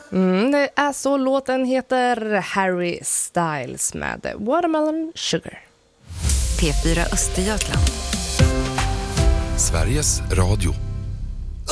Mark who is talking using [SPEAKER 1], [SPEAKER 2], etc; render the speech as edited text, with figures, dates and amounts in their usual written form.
[SPEAKER 1] Det är så låten heter Harry Styles med Watermelon Sugar.
[SPEAKER 2] P4 Östergötland.
[SPEAKER 3] Sveriges Radio.